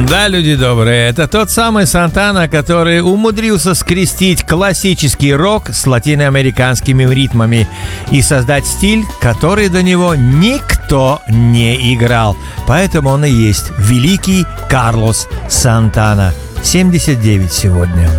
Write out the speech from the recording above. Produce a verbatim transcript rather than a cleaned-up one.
Да, люди добрые, это тот самый Сантана, который умудрился скрестить классический рок с латиноамериканскими ритмами и создать стиль, который до него никто не играл. Поэтому он и есть великий Карлос Сантана. семьдесят девять сегодня.